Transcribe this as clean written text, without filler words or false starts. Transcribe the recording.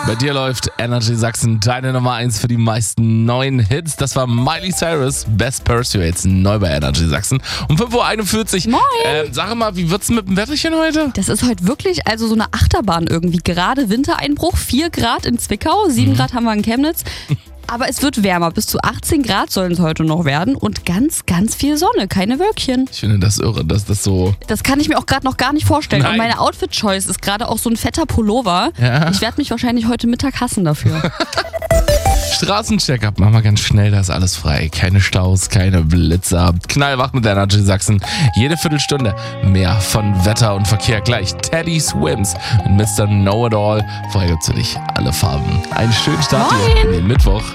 Bei dir läuft Energy Sachsen, deine Nummer 1 für die meisten neuen Hits. Das war Miley Cyrus, Best Pursuits, neu bei Energy Sachsen. Um 5:41 Uhr. Moin. Sag mal, wie wird's mit dem Wetterchen heute? Das ist heute wirklich also so eine Achterbahn irgendwie. Gerade Wintereinbruch, 4 Grad in Zwickau, 7 Grad haben wir in Chemnitz. Aber es wird wärmer, bis zu 18 Grad sollen es heute noch werden und ganz, ganz viel Sonne, keine Wölkchen. Ich finde das irre, dass das so... Das kann ich mir auch gerade noch gar nicht vorstellen. Nein. Und meine Outfit-Choice ist gerade auch so ein fetter Pullover. Ja. Ich werde mich wahrscheinlich heute Mittag hassen dafür. Straßencheck-up, machen wir ganz schnell, da ist alles frei. Keine Staus, keine Blitzer. Knallwach mit Energy Sachsen. Jede Viertelstunde mehr von Wetter und Verkehr. Gleich Teddy Swims und Mr. Know-It-All. Vorher gibt's für dich alle Farben. Einen schönen Start hier in den Mittwoch.